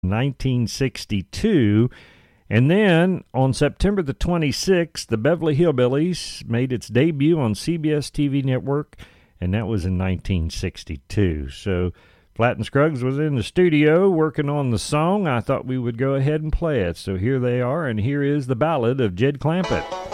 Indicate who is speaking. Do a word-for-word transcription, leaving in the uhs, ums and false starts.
Speaker 1: nineteen sixty-two. And then on September the twenty-sixth, the Beverly Hillbillies made its debut on C B S T V network, and that was in nineteen sixty-two. So Flatt and Scruggs was in the studio working on the song. I thought we would go ahead and play it. So here they are, and here is the ballad of Jed Clampett.